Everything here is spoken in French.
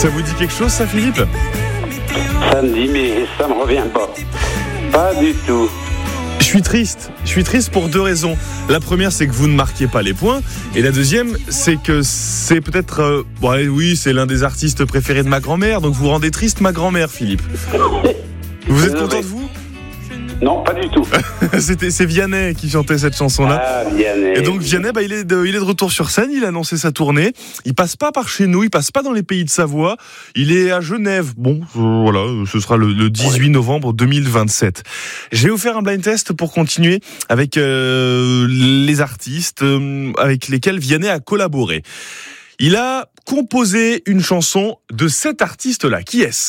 Ça vous dit quelque chose, ça, Philippe ? Ça me dit, mais ça me revient pas. Pas du tout. Je suis triste pour deux raisons. La première, c'est que vous ne marquez pas les points. Et la deuxième, c'est que c'est peut-être... oui, c'est l'un des artistes préférés de ma grand-mère. Donc vous rendez triste ma grand-mère, Philippe. Vous êtes content de vous ? Non, pas du tout. C'est Vianney qui chantait cette chanson-là. Ah, Vianney. Et donc Vianney, il est de retour sur scène, il a annoncé sa tournée. Il passe pas par chez nous, il passe pas dans les pays de Savoie. Il est à Genève. Bon, voilà, ce sera le 18 novembre 2027. Je vais vous faire un blind test pour continuer avec les artistes avec lesquels Vianney a collaboré. Il a composé une chanson de cet artiste-là. Qui est-ce ?